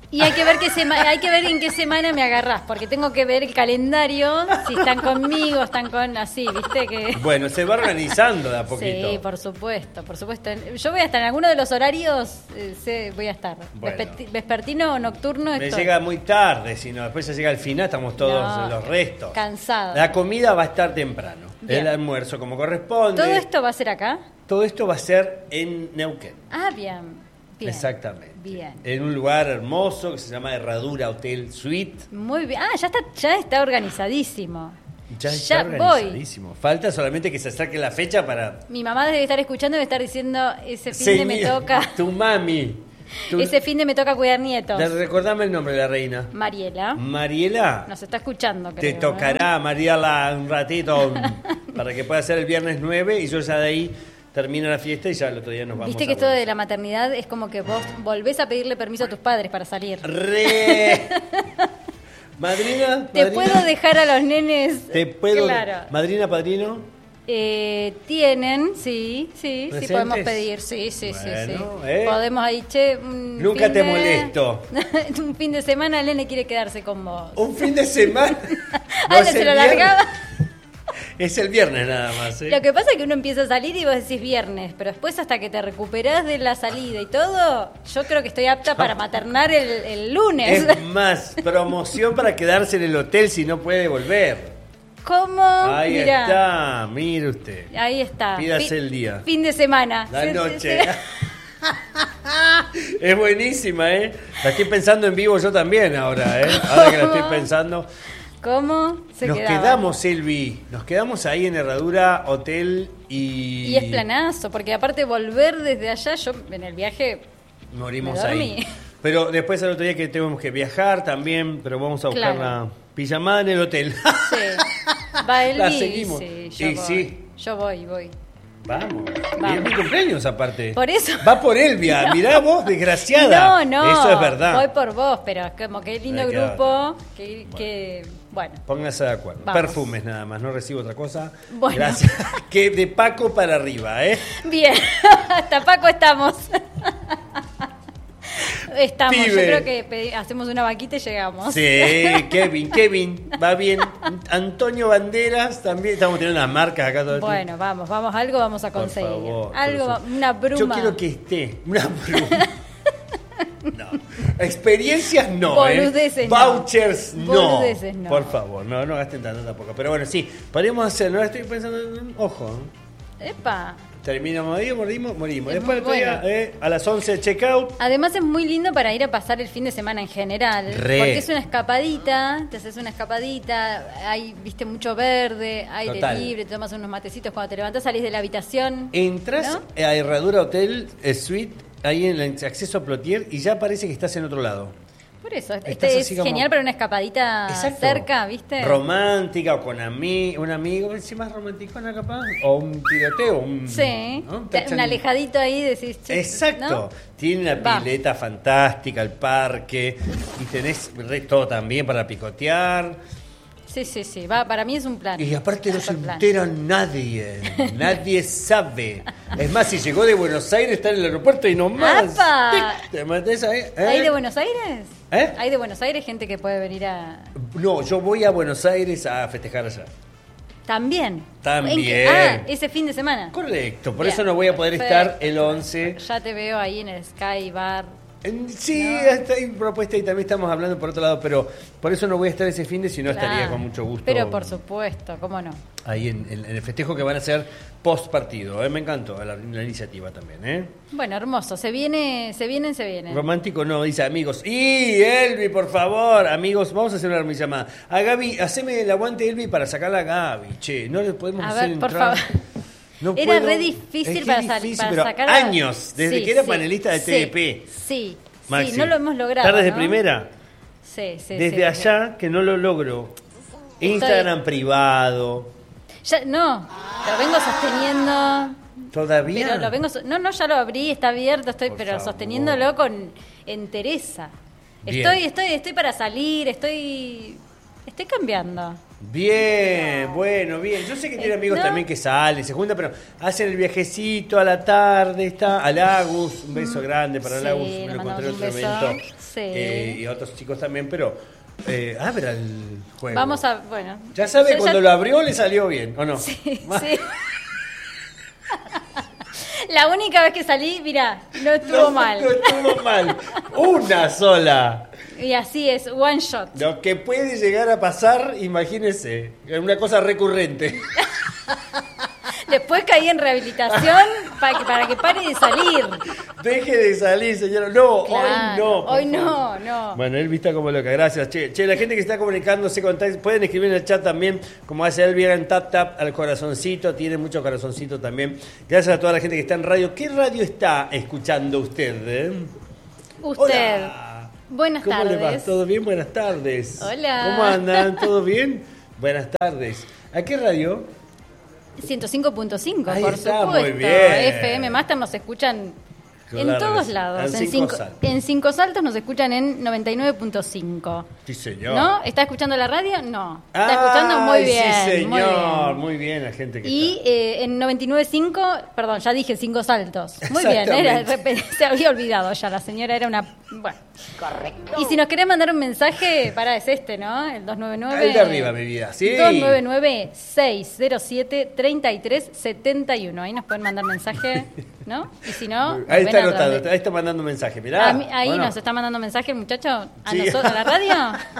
Y hay que ver qué sema- hay que ver en qué semana me agarrás, porque tengo que ver el calendario, si están conmigo, están con así, ¿viste? Que... Bueno, se va organizando de a poquito. Sí, por supuesto, por supuesto. Yo voy a estar en alguno de los horarios, eh, sé, voy a estar. Bueno. Vesperti- vespertino o nocturno. Me estoy. llega muy tarde, si no, después ya llega al final, estamos todos No, los restos. cansada. La comida va a estar temprano, Bien. el almuerzo como corresponde. ¿Todo esto va a ser acá? Todo esto va a ser en Neuquén. Ah, bien. Bien. Exactamente. Bien. En un lugar hermoso que se llama Herradura Hotel Suite. Muy bien. Ah, ya está, ya está organizadísimo. Ya está voy. organizadísimo. Falta solamente que se acerque la fecha para... Mi mamá debe estar escuchando y debe estar diciendo, ese fin de me Señor, toca, Tu mami. Tu- ese fin de me toca cuidar nietos. Le- Recordame el nombre de la reina. Mariela Mariela. nos está escuchando, Te creo. ¿eh? tocará, Mariela, un ratito para que pueda ser el viernes nueve y yo ya de ahí termino la fiesta y ya el otro día nos vamos. Viste que a esto Buenos de la maternidad es como que vos volvés a pedirle permiso a tus padres para salir. Re. Madrina, Te madrina, puedo dejar a los nenes. Te puedo. Claro. Madrina, padrino. Eh, tienen, sí, sí, sí ¿Presentes? podemos pedir, sí, sí, sí, Bueno, sí. ¿eh? Podemos ahí, che, un Nunca fin te de- molesto. un fin de semana el nene quiere quedarse con vos. Un fin de semana. No Ah, es no se el lo viernes. largaba. Es el viernes nada más. ¿eh? Lo que pasa es que uno empieza a salir y vos decís viernes, pero después hasta que te recuperás de la salida y todo, yo creo que estoy apta para maternar el, el lunes. Es más, promoción para quedarse en el hotel si no puede volver. ¿Cómo? Ahí Mirá, está, mire usted. ahí está. Pídase Fi- el día. Fin de semana. La Sí, sí, noche. sí. Es buenísima, ¿eh? La estoy pensando en vivo yo también ahora, ¿eh? Ahora que la estoy ¿Cómo? pensando. ¿Cómo se Nos quedaba? quedamos, Elvi. Nos quedamos ahí en Herradura Hotel y... Y es planazo, porque aparte volver desde allá, yo en el viaje Morimos me dormí. ahí. Pero después al otro día que tenemos que viajar también, pero vamos a buscar Claro. la pijamada en el hotel. Sí. Va el La Vivi, seguimos. sí, yo Y voy. sí. Yo voy, voy. Vamos. Vamos. Y es mi cumpleaños aparte. Por eso. Va por Elvia. Mirá vos, desgraciada. No, no. Eso es verdad. Voy por vos, pero es como que lindo Ay, qué grupo. Que, que, bueno. Póngase de acuerdo. Vamos. Perfumes nada más, no recibo otra cosa. Bueno. Gracias. Que de Paco para arriba, ¿eh? Bien. Hasta Paco estamos. Estamos. Yo Pibe. creo que pedi- hacemos una vaquita y llegamos. Sí, Kevin, Kevin, va bien. Antonio Banderas, también estamos teniendo unas marcas acá todo el tiempo. Bueno, vamos, vamos, algo vamos a Por conseguir. favor, algo, por va- favor. una bruma. Yo quiero que esté. Una bruma. No. Experiencias no. Boludeces ¿eh? no. Vouchers no. Boludeces no. Por favor, no, no gasten tanto tampoco. Pero bueno, sí, podríamos hacer. No estoy pensando en. Ojo. Epa. Terminamos ahí, morimos, morimos. Es Después muy el otro día, bueno. eh, a las once checkout. Además es muy lindo para ir a pasar el fin de semana en general, Re. porque es una escapadita, te haces una escapadita, hay, viste, mucho verde, aire Total. libre, te tomas unos matecitos cuando te levantás, salís de la habitación. Entras ¿no? a Herradura Hotel eh, Suite, ahí en el acceso a Plotier, y ya parece que estás en otro lado. Por eso, Estás este es así como- genial para una escapadita Exacto. cerca, ¿viste? Romántica o con ami un amigo, si más romanticona capaz, o un tiroteo, un, Sí, ¿no? Te- un alejadito ahí decís... che, Exacto, ¿no? tiene una Va. pileta fantástica, el parque, y tenés re- todo también para picotear, Sí, sí, sí, va, para mí es un plan. y aparte no se Super plan. entera nadie, nadie sabe. Es más, si llegó de Buenos Aires, está en el aeropuerto y nomás. ¡Apa! tic, te metés ahí, ¿eh? ¿Hay de Buenos Aires? ¿Eh? ¿Hay de Buenos Aires gente que puede venir a...? No, yo voy a Buenos Aires a festejar allá. También. También. ¿En qué? Ah, ese fin de semana. Correcto, por Bien, eso no voy a poder perfecto. estar el once. Ya te veo ahí en el Sky Bar. En- Sí, No. está ahí propuesta y también estamos hablando por otro lado, pero por eso no voy a estar ese fin de, si no estaría Claro. con mucho gusto. Pero por supuesto, ¿cómo no? Ahí en, en- en el festejo que van a hacer post partido. ¿eh? Me encantó la, la iniciativa también. ¿eh? Bueno, hermoso. Se viene, se vienen, se vienen. Romántico no, dice amigos. ¡Y Elvi, por favor! Amigos, vamos a hacer una llamada. A Gaby, haceme el aguante, Elvi, para sacarla a Gaby. Che, no le podemos A hacer ver, por entrar. favor. No Era puedo. re difícil Es que para, es sal- difícil, para pero sacar a- años, desde Sí, que era sí, panelista de sí, T V P. Sí, Maxi. sí, no lo hemos logrado. ¿Estás desde ¿no? primera? Sí, sí, Desde sí. allá que no lo logro. Instagram privado. Ya, no, lo vengo sosteniendo. ¿Todavía? Pero lo vengo so- no, no, ya lo abrí, está abierto, estoy, Por pero favor. sosteniéndolo con entereza. Bien. Estoy, estoy, estoy para salir, estoy, estoy cambiando. Bien, bueno, bien. Yo sé que tiene amigos ¿No? también que salen, se juntan, pero hacen el viajecito a la tarde, está al Agus, un beso grande para el Sí, Agus, le me lo mandamos encontré en un otro beso. evento. Sí. Eh, y a otros chicos también, pero eh, abra el juego. Vamos a, bueno. Ya sabe, Yo cuando ya- lo abrió le salió bien, ¿o no? Sí, sí. La única vez que salí, mira, no estuvo No, mal. no estuvo mal. Una sola. Y así es, one shot. Lo que puede llegar a pasar, imagínese, es una cosa recurrente. Después caí en rehabilitación para que, para que pare de salir. Deje de salir, señora. No, Claro, hoy no. por hoy no, favor. no. Bueno, él vista como loca. Gracias, che. Che, la gente que está comunicándose con Tax, pueden escribir en el chat también, como hace él, bien tap tap al corazoncito. Tiene mucho corazoncito también. Gracias a toda la gente que está en radio. ¿Qué radio está escuchando usted? eh? Usted. Hola. Buenas ¿Cómo le va? tardes. ¿Todo bien? Buenas tardes. Hola. ¿Cómo andan? ¿Todo bien? Buenas tardes. ¿A qué radio? ciento cinco punto cinco, Ahí por está, supuesto. muy bien. F M Master nos escuchan Claro en que todos sí. lados. En En Cinco cinco, Saltos. en Cinco Saltos nos escuchan en noventa y nueve punto cinco. Sí, señor. ¿No? ¿Está escuchando la radio? No. Está Ay, escuchando muy bien. Sí, señor. Muy bien. Muy bien la gente que Y está. eh, en noventa y nueve punto cinco, perdón, ya dije Cinco Saltos. Muy bien, era, Exactamente. se había olvidado ya, la señora era una... Bueno. Correcto. Y si nos querés mandar un mensaje, para es este, ¿no? El dos nueve nueve... El de arriba, mi vida, sí. dos nueve nueve, seis cero siete, tres tres siete uno. Ahí nos pueden mandar mensaje, ¿no? Y si no... nos Ahí ven está a anotado, través de- ahí está mandando un mensaje, mirá. A mí- ahí ¿o no? nos está mandando mensaje el muchacho a Sí. nosotros, a la radio.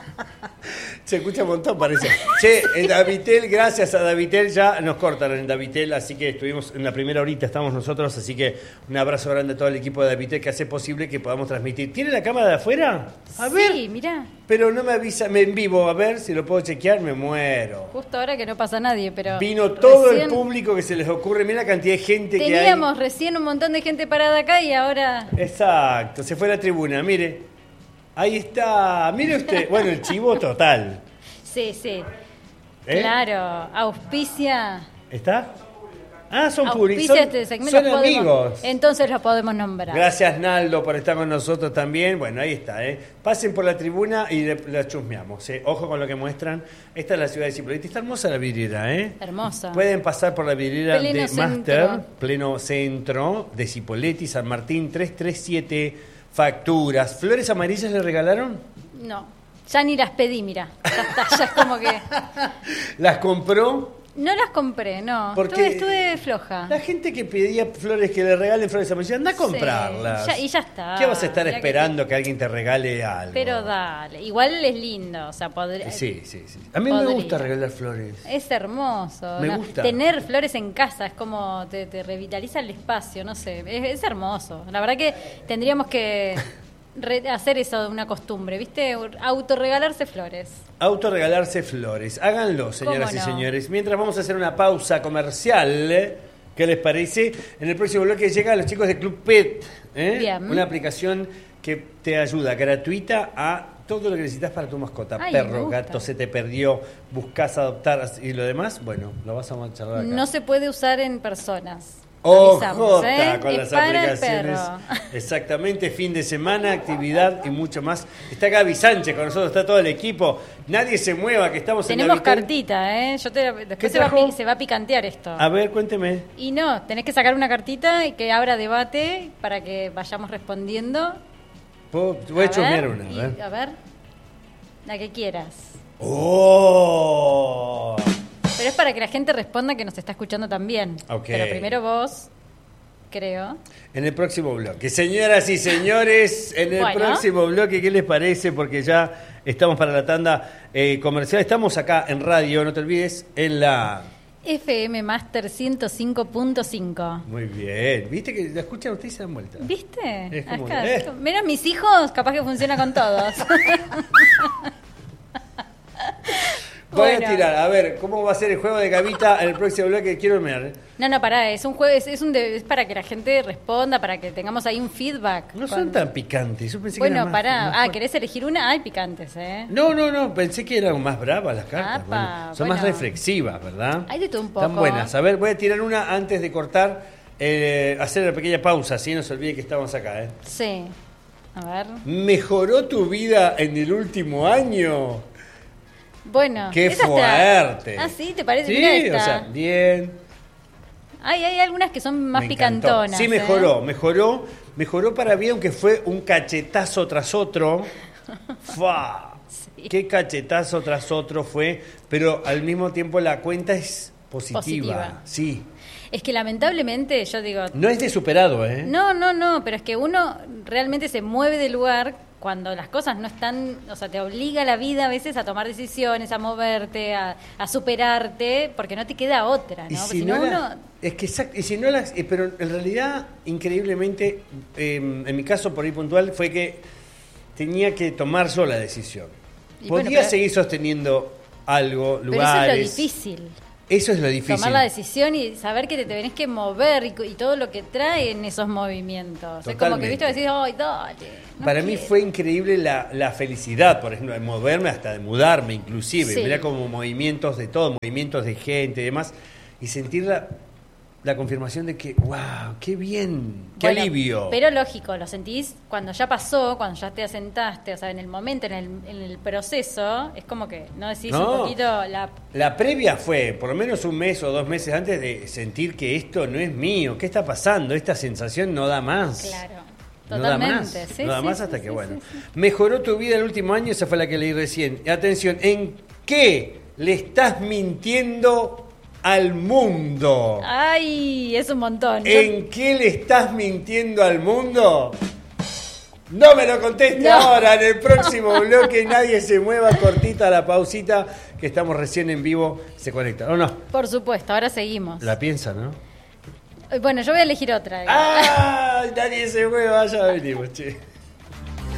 Se escucha un montón, parece. Che, en Davitel, gracias a Davitel, ya nos cortan en Davitel, así que estuvimos en la primera horita, estamos nosotros, así que un abrazo grande a todo el equipo de Davitel que hace posible que podamos transmitir. ¿Tiene la cámara de afuera? A ver. Sí, mirá. Pero no me avisa, me en vivo, a ver si lo puedo chequear, me muero. Justo ahora que no pasa nadie, pero... Vino todo recién el público que se les ocurre, mira la cantidad de gente que hay. Teníamos recién un montón de gente parada acá y ahora... Exacto, se fue a la tribuna, mire. Ahí está, mire usted, bueno, el chivo total. Sí, sí. ¿Eh? Claro, auspicia... ¿Está? Ah, son públicos, Auspicia son, este segmento. son los podemos- amigos. Entonces los podemos nombrar. Gracias, Naldo, por estar con nosotros también. Bueno, ahí está, ¿eh? Pasen por la tribuna y le- la chusmeamos, ¿eh? Ojo con lo que muestran. Esta es la ciudad de Cipolletti. Está hermosa la vidriera, ¿eh? Hermosa. Pueden pasar por la vidriera Pleno de centro. Master, pleno centro de Cipolletti, San Martín, tres tres siete, facturas. ¿Flores amarillas le regalaron? No, ya ni las pedí, mira. Ya está, ya es como que... ¿Las compró? No las compré, no. Porque Estuve, estuve floja. La gente que pedía flores, que le regalen flores amarillas, anda a comprarlas. Sí, ya- y ya está. ¿Qué vas a estar Ya que- esperando que, alguien te regale algo? Pero dale, igual es lindo, o sea, podría... Sí, sí, sí. A mí Podría. me gusta regalar flores. Es hermoso. Me ¿no? gusta. Tener flores en casa es como te, te revitaliza el espacio, no sé. Es, es hermoso. La verdad que tendríamos que re- hacer eso de una costumbre, ¿viste? Autorregalarse flores. Autorregalarse flores. Háganlo, señoras y ¿Cómo no? señores. Mientras vamos a hacer una pausa comercial, ¿eh? ¿Qué les parece? En el próximo bloque llegan los chicos de Club Pet. ¿eh? Bien. Una aplicación que te ayuda gratuita a todo lo que necesitas para tu mascota. Ay, me Perro, gusta. gato, se te perdió, buscas adoptar y lo demás, bueno, lo vas a charlar acá. No se puede usar en personas. Ojota Avisamos, ¿eh? con Es las para el aplicaciones. perro. Exactamente, fin de semana, actividad y mucho más. Está Gaby Sánchez con nosotros, está todo el equipo. Nadie se mueva, que estamos Tenemos en Davitel. cartita, ¿eh? Yo te, ¿Qué después se va, a trajo? pi- se va a picantear esto. A ver, cuénteme. Y no, tenés que sacar una cartita y que abra debate para que vayamos respondiendo. Puedo- Voy a, ver, chusmear una, a y- ver. a ver, la que quieras. ¡Oh! Pero es para que la gente responda que nos está escuchando también. Ok. Pero primero vos, creo. En el próximo bloque. Señoras y señores, en el Bueno. próximo bloque, ¿qué les parece? Porque ya estamos para la tanda eh, comercial. Estamos acá en radio, no te olvides, en la... F M Master ciento cinco punto cinco. Muy bien. ¿Viste que la escuchan ustedes y se dan vuelta? ¿Viste? Es como- Acá, eh. menos mis hijos, capaz que funciona con todos. Voy Bueno. a tirar, a ver, ¿cómo va a ser el juego de Gavita en el próximo bloque? Quiero ver. No, no, pará, es un juego, es, es un de- es para que la gente responda, para que tengamos ahí un feedback. No con- son tan picantes, yo pensé que eran Bueno, más... pará. más Ah, fuertes. ¿querés elegir una? Hay picantes, ¿eh? No, no, no, pensé que eran más bravas las cartas. Apa, Bueno, son más bueno. reflexivas, ¿verdad? Hay de todo un Están poco. buenas. A ver, voy a tirar una antes de cortar, eh, hacer una pequeña pausa, así no se olvide que estamos acá. ¿eh? Sí. A ver. ¿Mejoró tu vida en el último año? Bueno, ¡Qué esa fuerte! está... Ah, ¿sí? ¿Te parece? Sí, Mirá esta. o sea, bien. Hay, hay algunas que son más Me encantó. picantonas. Sí, mejoró, ¿eh? mejoró, mejoró para bien, aunque fue un cachetazo tras otro. ¡Fua! Sí. Qué cachetazo tras otro fue, pero al mismo tiempo la cuenta es positiva. Positiva. Sí. Es que lamentablemente, yo digo... No es de superado, ¿eh? No, no, no, pero es que uno realmente se mueve de lugar cuando las cosas no están, o sea, te obliga la vida a veces a tomar decisiones, a moverte, a, a superarte, porque no te queda otra, ¿no? Y Porque si si no no la- uno... es que exacto, y si no las, eh, pero en realidad, increíblemente, eh, en mi caso por ahí puntual, fue que tenía que tomar yo la decisión. Y Podía bueno, pero- seguir sosteniendo algo, Pero lugares. eso es lo difícil. Eso es lo difícil. Tomar la decisión y saber que te tenés que mover y, co- y todo lo que traen esos movimientos. Es como que, viste, decís, ay, dale. no Para mí quiero". fue increíble la, la felicidad, por ejemplo, de moverme hasta de mudarme inclusive. Sí. Mirá como movimientos de todo, movimientos de gente y demás. Y sentir la, la confirmación de que, wow, qué bien, qué Bueno, alivio. Pero lógico, lo sentís cuando ya pasó, cuando ya te asentaste, o sea, en el momento, en el, en el proceso, es como que, ¿no decís No. un poquito la... La previa fue, por lo menos un mes o dos meses antes de sentir que esto no es mío, ¿qué está pasando? Esta sensación no da más. Claro, No da más, totalmente. Sí, no da sí, más sí, hasta sí, que, sí, bueno. sí. Mejoró tu vida el último año, esa fue la que leí recién. Atención, ¿en qué le estás mintiendo al mundo? Ay, es un montón. Yo- ¿En qué le estás mintiendo al mundo? No me lo conteste No. ahora, en el próximo bloque. Nadie se mueva, cortita la pausita, que estamos recién en vivo. Se conecta, ¿o no? Por supuesto, ahora seguimos. La piensa, ¿no? Bueno, yo voy a elegir otra. ¡Ah! Nadie se mueva, ya venimos, che.